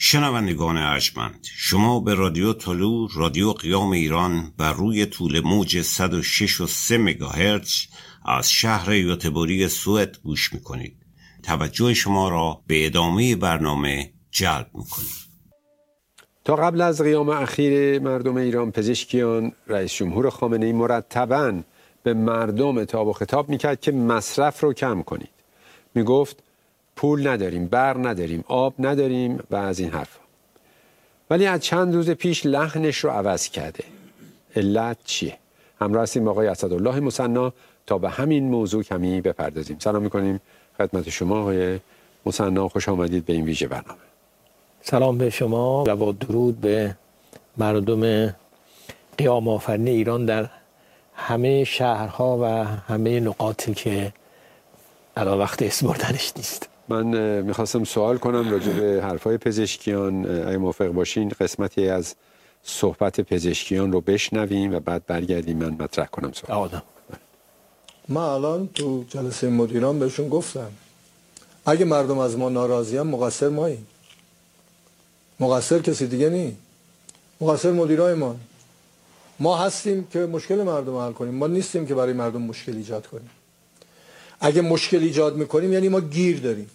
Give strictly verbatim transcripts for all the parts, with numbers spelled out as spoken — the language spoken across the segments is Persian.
شنوندگان ارجمند، شما به رادیو طلوع، رادیو قیام ایران بر روی طول موج صد و شش و سه مگاهرتز از شهر یوتبوری سوئد گوش میکنید. توجه شما را به ادامه برنامه جلب میکنید. تا قبل از قیام اخیر مردم ایران، پزشکیان رئیس جمهور خامنه‌ای مرتباً به مردم اطاعت و خطاب میکرد که مصرف رو کم کنید. میگفت پول نداریم، برق نداریم، آب نداریم و از این حرفا. ولی از چند روز پیش لحنش رو عوض کرده. علت چیه؟ همراه هستیم با آقای اسدالله مثنی تا به همین موضوع کمی بپردازیم. سلام میکنیم خدمت شما آقای مثنی، خوش آمدید به این ویژه برنامه. سلام به شما و با درود به مردم قیام آفرین ایران در همه شهرها و همه نقاطی که الان وقت اسم بردنش نیست. من میخواستم سوال کنم راجع به حرفای پزشکیان. اگه موافق باشین قسمتی از صحبت پزشکیان رو بشنویم و بعد برگردیم من مطرح کنم سوال. آدم. من الان تو جلسه مدیران بهشون گفتم اگه مردم از ما ناراضی هم مقصر ماییم، مقصر کسی دیگه نی، مقصر مدیرای ما. ما هستیم که مشکل مردم حل کنیم، ما نیستیم که برای مردم مشکل ایجاد کنیم. اگه مشکل ایجاد میکنیم یعنی ما گیر داریم.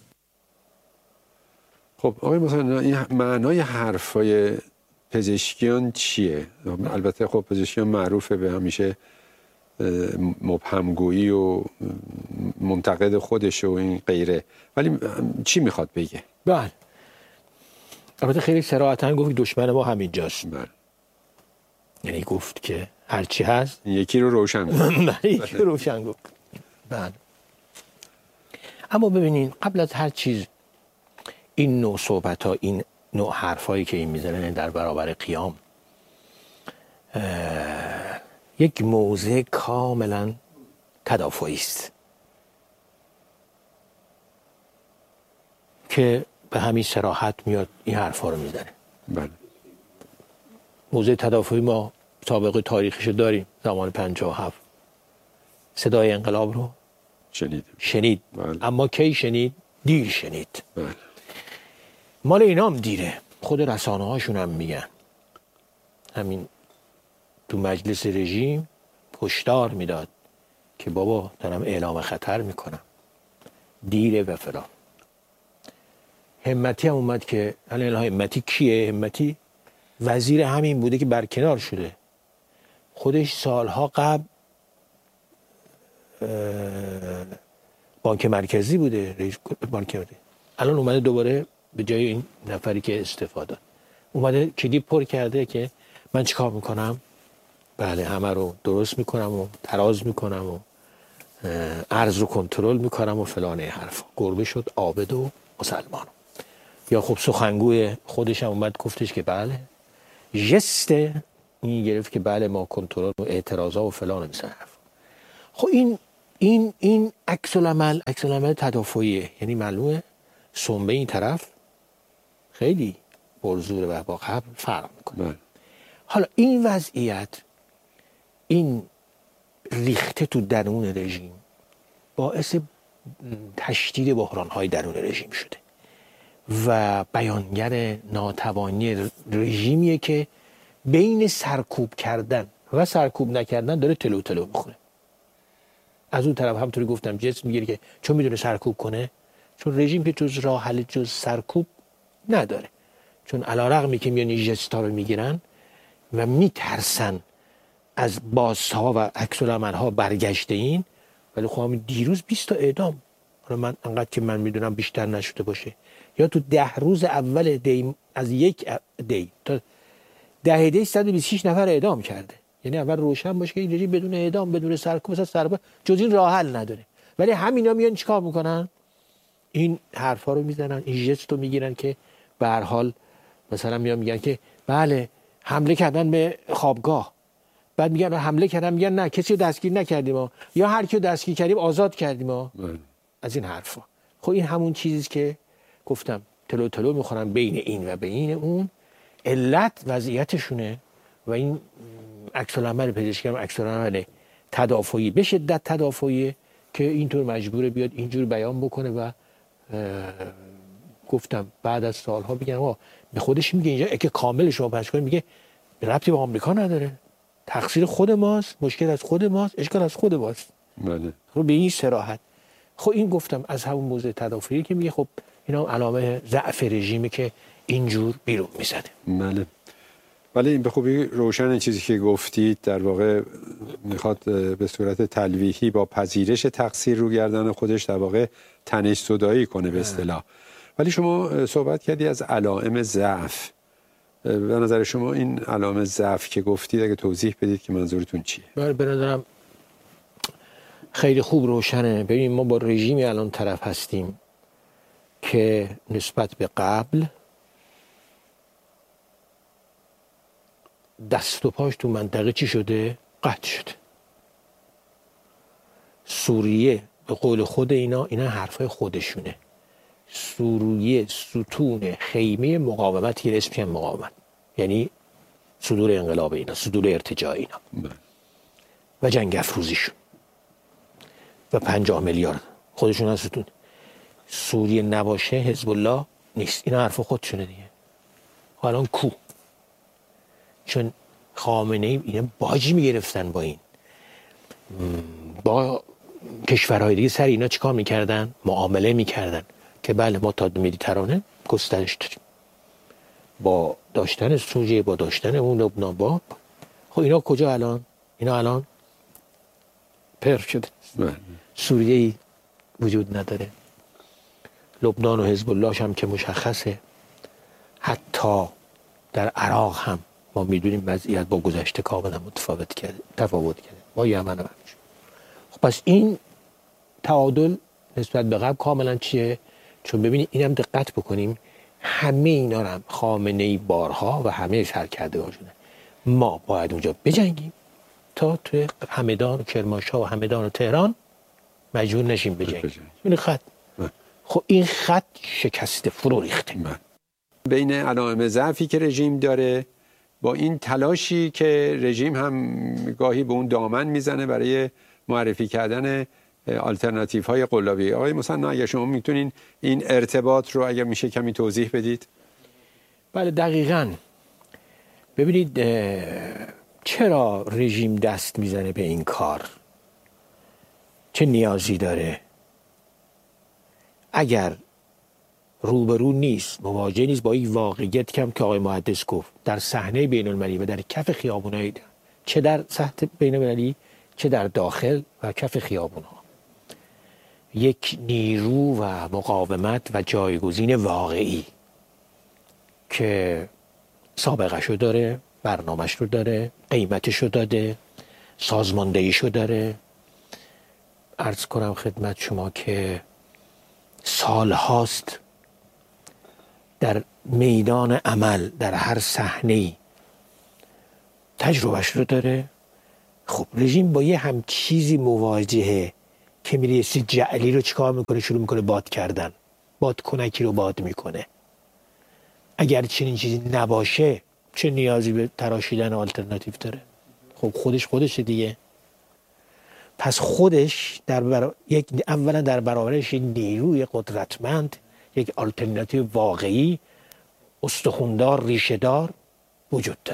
خب آقای مثلا این معنای حرفای پزشکیان چیه؟ البته خب پزشکیان معروفه به همیشه مبهمگویی و منتقد خودش و این غیره، ولی چی میخواد بگه؟ بله، البته خیلی صراحتاً گفت دشمن ما همینجاست. بله. یعنی گفت که هرچی هست یکی رو روشن گفت. یکی رو روشن گفت. بله. اما ببینین قبل از هر چیز این نوع صحبت ها، این نوع حرف هایی که این میزنه در برابر قیام یک موضع کاملا تدافعی است که به همین صراحت میاد این حرف ها رو میزنه. بله. موضع تدافعی ما سابقه تاریخیشو داریم. زمان پنجاه و هفت صدای انقلاب رو شنید شنید بله. اما کی شنید؟ دیر شنید. بله. مال اینام دیره. خود رسانه هاشون هم میگن. همین تو مجلس رژیم هشدار میداد که بابا دارم اعلام خطر میکنم، دیره و فلان. همتی هم اومد که الان همتی کیه؟ همتی وزیر همین بوده که برکنار شده. خودش سالها قبل بانک مرکزی بوده، رئیس بانک مرکزی. الان اومده دوباره به جای این نفری که استفاده داد اومده کلیپ پر کرده که من چیکار میکنم؟ بله همه رو درست میکنم و تراز میکنم و ارز رو کنترل میکنم و فلانه حرفا. گربه شد عابد و مسلمان. یا خب سخنگوی خودش هم اومد گفتش که بله جست این گرفت که بله ما کنترل و اعتراضا و فلان مثل حرف. خب این این این عکس العمل عکس العمل تدافعیه. یعنی معلومه سنبه این طرف خیلی پرزوره و با قبل فرق میکنه. حالا این وضعیت، این ریخته تو درون رژیم باعث تشدید بحران‌های درون رژیم شده و بیانگر ناتوانی رژیمیه که بین سرکوب کردن و سرکوب نکردن داره تلو تلو میخوره. از اون طرف همونطوری گفتم جس میگیره که چون میدونه سرکوب کنه، چون رژیم که جز راه حل جز سرکوب نداره، چون علیرغمی که میان این جستا رو میگیرن و میترسن از بازها و عکس العمل‌ها برگشته این، ولی خب دیروز بیست تا اعدام، حالا من انقدر که من میدونم بیشتر نشده باشه، یا تو ده روز اول دی از یک دی تا ده دی صد و بیست و شش نفر اعدام کرده. یعنی اول روشن باشه که این رژیم بدون اعدام بدون سرکوب مثلا سرباز جز این راه حل نداره. ولی همینا میان چیکار میکنن؟ این حرفا رو میزنن، این ژست رو میگیرن که به هر حال مثلا میان میگن که بله حمله کردن به خوابگاه، بعد میگن حمله کردن، میگن نه کسی رو دستگیر نکردیم ما، یا هر کی رو دستگیر کردیم آزاد کردیم ما. از این حرفا. خب این همون چیزی که گفتم تلو تلو میخورن بین این و بین اون. علت وضعیتشونه و این عکس العمل پزشکی هم عکس العمل تدافعی به شدت تدافعی که اینطور مجبوره بیاد اینجور بیان بکنه و گفتم بعد از سالها بگم آقا به خودش میگه اینجا اگه کامل شما پخش کنید میگه ربطی به آمریکا نداره، تقصیر خود ماست، مشکل از خود ماست، اشکال از خود ماست. بله. رو به این صراحت. خب این گفتم از همون موضوع تدافعی که میگه خب اینا علامه ضعف رژیمه که اینجور بیرون میزنه. بله. ولی این به خوبی روشن چیزی که گفتید در واقع میخواد به صورت تلویحی با پذیرش تقصیر رو گردن خودش در واقع تنش زدایی کنه به اصطلاح. ولی شما صحبت کردی از علائم ضعف. به نظر شما این علائم ضعف که گفتید اگه توضیح بدید که منظورتون چیه؟ بله به نظرم خیلی خوب روشنه. ببینیم ما با رژیمی الان طرف هستیم که نسبت به قبل دست و پاش تو منطقه چی شده؟ قطع شده. سوریه به قول خود اینا اینا حرفای خودشونه. سوریه ستون خیمه مقاومت که اسمش مقاومت، یعنی صدور انقلاب اینا، صدور ارتجاع اینا و جنگ افروزیشون و پنجاه میلیارد خودشون از ستون. سوریه نباشه حزب الله نیست. اینا حرف خودشونه دیگه. الان کو؟ چون خامنه ای اینا باج میگرفتن با این با کشورهای دیگه سر اینا چیکار میکردن؟ معامله میکردن که بله ما تا مدیترانه گسترش داریم با داشتن سوریه، با داشتن اون لبنان. با خب اینا کجا الان؟ اینا الان پر شده. سوریه ای وجود نداره. لبنان و حزب الله هم که مشخصه. حتی در عراق هم ما میدونیم وضعیت با گذشته کاملا متفاوت کرده، تفاوت کرده. ما یمن هم همینجور. خب پس این تعادل نسبت به قبل کاملا چیه؟ چون ببینید اینم دقت بکنیم همه اینا هم خامنه‌ای بارها و همه سرکردگانشونه. ما باید اونجا بجنگیم تا توی همدان و کرمانشاه و همدان و تهران مجبور نشیم بجنگیم. این خط. خب این خط شکسته، فرو ریخته. بین علائم ضعفی که رژیم داره با این تلاشی که رژیم هم گاهی به اون دامن میزنه برای معرفی کردن آلترناتیو های قلابی. آقای مصنع اگر شما میتونین این ارتباط رو اگر میشه کمی توضیح بدید. بله دقیقاً. ببینید چرا رژیم دست میزنه به این کار؟ چه نیازی داره؟ اگر روبرو نیست، مواجه نیست با این واقعیت کم که آقای محدث گفت در صحنه بین المللی و در کف خیابونای، چه در سطح بین المللی چه در داخل و کف خیابونها، یک نیرو و مقاومت و جایگزین واقعی که سابقه‌شو داره، برنامه‌ش رو داره، قیمتشو داده، سازماندهیشو داره. عرض کنم خدمت شما که سال هاست در میدان عمل در هر صحنه‌ای تجربهش رو داره. خب رژیم با یه هم چیزی مواجهه که میرسی جعلی رو چیکار میکنه؟ شروع میکنه باد کردن، باد کنکی رو باد میکنه. اگر چنین چیزی نباشه چه نیازی به تراشیدن آلترناتیو داره؟ خب خودش خودشه دیگه. پس خودش در برا... یک اولا در برابرش یک نیروی قدرتمند، یک آلترناتیو واقعی استخوندار ریشه‌دار وجود داره.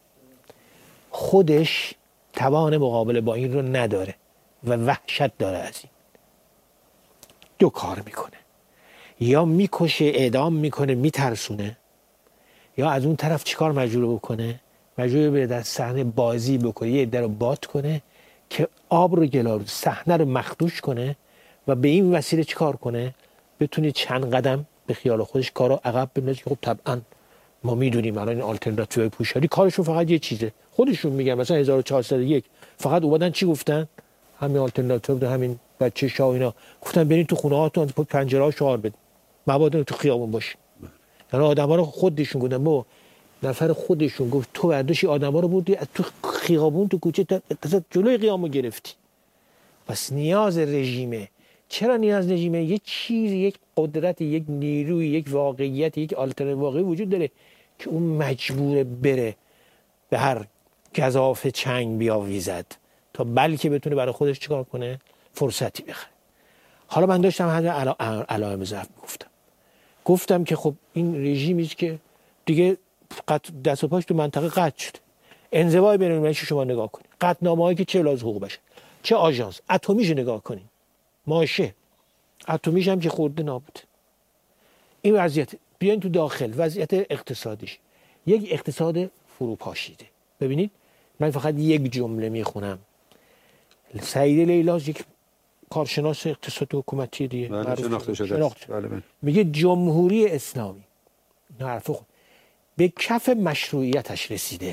خودش توان مقابله با این رو نداره و وحشت داره از این. دو کار میکنه، یا میکشه، اعدام میکنه، میترسونه، یا از اون طرف چیکار مجبور بکنه؟ مجبور به در صحنه بازی بکنه، یه عده رو باد کنه که آب رو گلا، صحنه رو مخدوش کنه و به این وسیله چیکار کنه؟ بتونه چند قدم به خیال خودش کارو عقب بندازه. خب طبعا ما میدونیم الان این آلترناتیوهای پوشالی کارشون فقط یه چیزه. خودشون میگن مثلا هزار و چهارصد و یک فقط اومدن چی گفتن؟ همین آلترناتیو ده، همین بچه شاه اینا گفتن برین تو خونه هاتون پنجره‌ها شعار بدین، مبادا تو خیابون باشین. یعنی آدما رو خودشون گفتن، ما نفر خودشون گفت تو برداشتی آدما رو بردی از تو خیابون تو کوچه تا جلوی قیامو گرفتی. پس نیاز رژیمه. چرا نیاز رژیمه؟ یک چیز، یک قدرت، یک نیروی، یک واقعیت، یک آلترناتیو واقعی وجود داره که اون مجبوره بره به هر گزاف چنگ بیاویزد تا بلکه بتونه برای خودش چیکار کنه؟ فرصتی بخره. حالا من داشتم همین علائم ضعف میگفتم. گفتم که خب این رژیمی است که دیگه دست و پاش تو منطقه قطع شد. انزوای بین المللی شما نگاه کنید، قطعنامه‌هایی که چه لازم حقوق بشر، چه آژانس، اتمیش نگاه کنید، ماشه اتمیش هم که خورده نابود. این وضعیت. بیاین تو داخل وضعیت اقتصادیش، یک اقتصاد فروپاشیده. ببینید من فقط یک جمله میخونم. سعید لیلاز یک کارشناس اقتصاد حکومتی دیگه معروف شناخته شده است. بله بله. میگه جمهوری اسلامی حرف خود به کف مشروعیتش رسیده.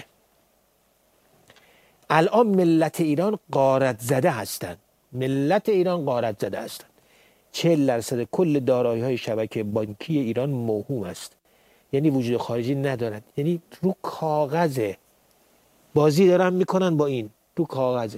الان ملت ایران غارت زده هستند. ملت ایران غارت زده هستند. چهل درصد کل دارایی‌های شبکه بانکی ایران موهوم است. یعنی وجود خارجی ندارد. یعنی رو کاغذه. بازی دارن میکنن با این رو کاغذه.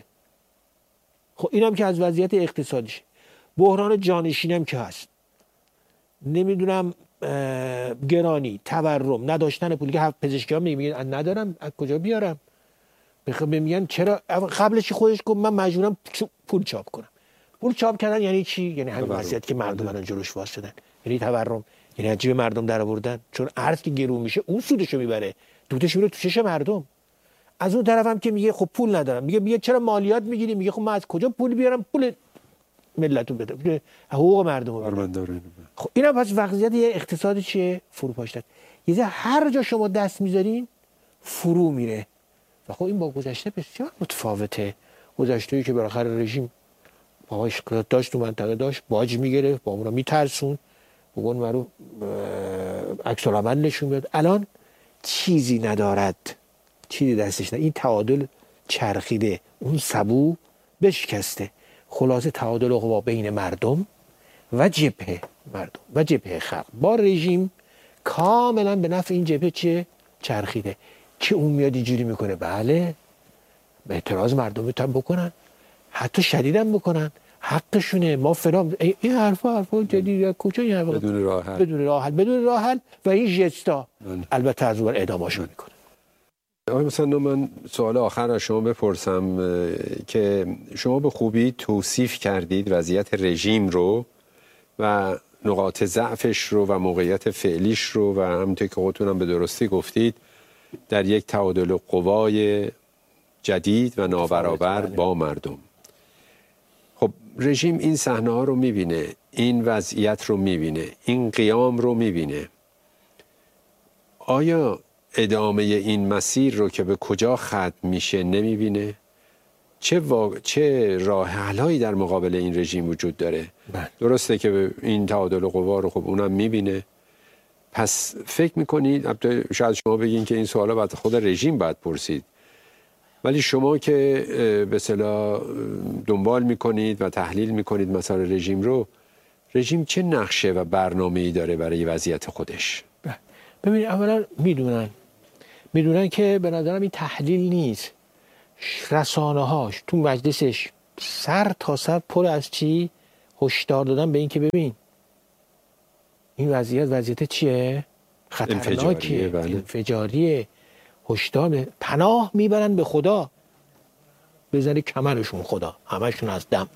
خب اینم که از وضعیت اقتصادیشه. بحران جانشین هم که هست. نمیدونم گرانی، تورم، نداشتن پولی که پزشکی‌ها میگن ندارم از کجا بیارم؟ میگن چرا قبلش خودش گفت من مجبورم پول چاپ کنم. پول چاپ کردن یعنی چی؟ یعنی همین وضعیت که مردم الان جلوش واسطن. یعنی تورم، یعنی از جیب مردم در آوردن. چون ارز که گرون میشه اون سودشو میبره. دودش میره تو چش مردم. از اون طرف هم که میگه خب پول ندارم، میگه میگه چرا مالیات میگیری؟ میگه خب من از کجا پول بیارم پول ملتو بده، حقوق مردم رو بده. خب اینا پس وضعیت یه اقتصادی چیه؟ فروپاشیده. یه هر جا شما دست میذارین فرو میره. و خب این با گذشته بسیار متفاوته. گذشته‌ای که بالاخره رژیم باهاش داشت تو منطقه داشت، باج میگرفت، با اونا میترسون، بگون مرو عکس العمل نشون میاد. الان چیزی ندارد، چیزی دستش نه. این تعادل چرخیده، اون سبو بشکسته. خلاصه تعادل قوا بین مردم و جبهه مردم و جبهه خلق با رژیم کاملا به نفع این جبهه چه چرخیده. که اون میاد اینجوری میکنه، بله به اعتراض مردم میتونن بکنن، حتی شدیدم بکنن، حقشونه، ما فلان. این حرفا حرفا جدیده. کجا این حرفا؟ بدون راه حل بدون راه حل بدون راه حل و این ژستا البته از اون اعداماشو میکنه. آقای مصنع، من سوال آخر از شما بپرسم که شما به خوبی توصیف کردید وضعیت رژیم رو و نقاط ضعفش رو و موقعیت فعلیش رو و همونطور که خودتون هم به درستی گفتید در یک تعادل قوای جدید و نابرابر با مردم. خب رژیم این صحنه ها رو میبینه، این وضعیت رو میبینه، این قیام رو میبینه. آیا ادامه این مسیر رو که به کجا ختم میشه نمیبینه؟ چه, واقع... چه راه حل‌هایی در مقابل این رژیم وجود داره؟ بله. درسته که این تعادل قوا رو خب اونم میبینه. پس فکر میکنید، شاید شما بگین که این سوالا بعد خود رژیم باید پرسید، ولی شما که به اصطلاح دنبال میکنید و تحلیل میکنید مسائل رژیم رو، رژیم چه نقشه و برنامه‌ای داره برای وضعیت خودش؟ ببینید اولا میدونن میدونن که به نظرم این تحلیل نیست. رسانه هاش تو مجلسش سر تا سر پر از چی؟ هشدار دادن به این که ببین این وضعیت وضعیت چیه؟ خطرناکیه، بله. انفجاریه. هشدار، پناه میبرن به خدا، بزنی کمرشون خدا، همشون از دم.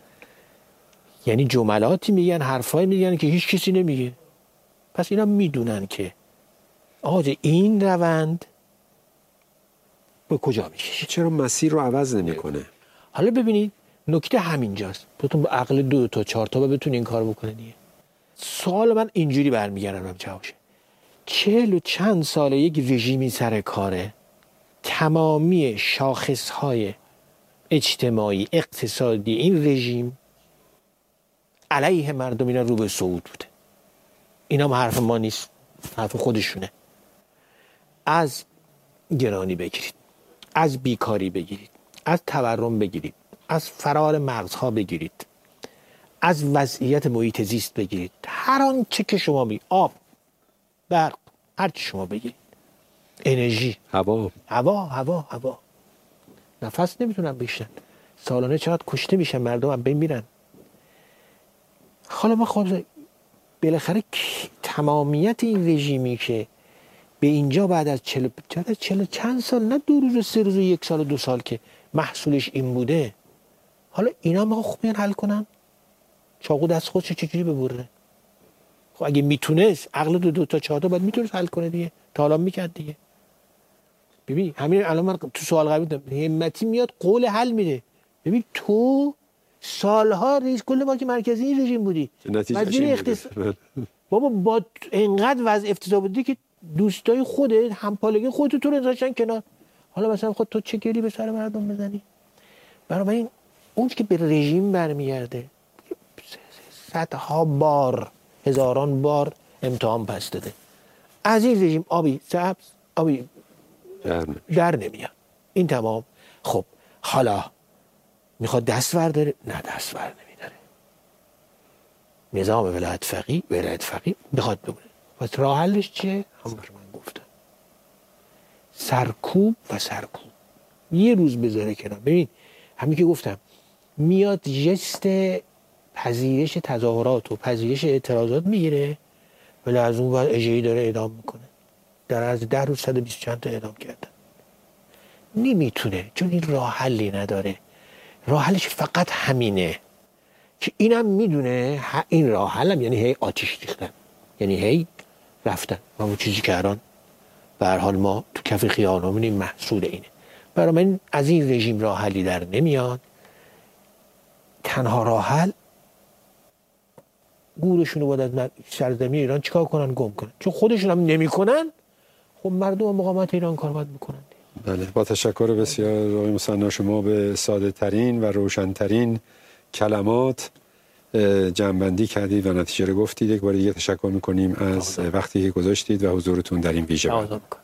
یعنی جملاتی میگن، حرفایی میگن که هیچ کسی نمیگه. پس اینا میدونن که آقا این روند به کجا میکشه. چرا مسیر رو عوض نمیکنه؟ حالا ببینید نکته همینجاست. بتون با عقل دو تا چهار تا بتون این کار بکنه دیگه. سوال من اینجوری برمیگردم جوابشه. چهل و چند ساله یک رژیمی سر کاره، تمامی شاخصهای اجتماعی اقتصادی این رژیم علیه مردم اینا رو به صعود بوده. اینا هم حرف ما نیست، حرف خودشونه. از گرانی بگیرید، از بیکاری بگیرید، از تورم بگیرید، از فرار مرزها بگیرید، از وضعیت محیط زیست بگیرید، هر آنچه که شما می آب، برق، هر چی شما بگیرید، انرژی، هوا هوا هوا هوا نفس نمیتونن بکشن. سالانه چقدر کشته میشن مردم، هم بین میرن. حالا ما خب بالاخره تمامیت این رژیمی که به اینجا بعد از چل چل چند سال، نه دو روز سه روز یک سال دو سال که محصولش این بوده، حالا اینا ما خوب میان حل کنن؟ چاقو دست خودش چجوری ببره؟ خب اگه میتونست عقل دو دو تا چهار تا باید میتونست حل کنه دیگه، تا حالا میکرد دیگه. ببین همین الان من تو سوال قبلی گفتم همتی میاد قول حل میده. ببین تو سالها رئیس کل بانک مرکزی این رژیم بودی، وزیر اقتصاد بابا با اینقدر وضع افتضاح بودی که دوستای خودت همپالگی خودت تو رو نذاشتن کنار. حالا مثلا خود تو چه گلی به سر مردم بزنی؟ برای این اون که به رژیم برمیگرده صدها بار هزاران بار امتحان پس داده. از این رژیم آبی سبز آبی در, در نمیاد. این تمام. خب حالا میخواد دست برداره؟ نه دست بر نمیداره. نظام ولایت فقیه ولایت فقیه میخواد بمونه. پس راه حلش چیه؟ همون که من گفتم سرکوب و سرکوب. یه روز بذاره کنار. ببین همین که گفتم میاد جست پذیرش تظاهرات و پذیرش اعتراضات میگیره ولی از اون بعد اجایی داره اعدام میکنه. در از ده روز صد و بیست چند تا اعدام کردن. نمیتونه، چون این راه حلی نداره. راه حلش فقط همینه که اینم میدونه این راه حلم یعنی هی آتش ریختن، یعنی هی رفتن. و اون چیزی که الان به هر حال ما تو کف خیابون محصول اینه. برای من از این رژیم راه حلی در نمیاد. تنها راه حل گورشون رو باید از سرزمین ایران چیکار کنن؟ گم کنن. چون خودشون هم نمیکنن، خب مردم مقاومت ایران کار باید بکنن. بله، با تشکر بسیار آقای مثنی، شما به ساده ترین و روشن ترین کلمات جمع‌بندی کردید و نتیجه رو گفتید. یک بار دیگه تشکر می‌کنیم از وقتی که گذاشتید و حضورتون در این ویژه.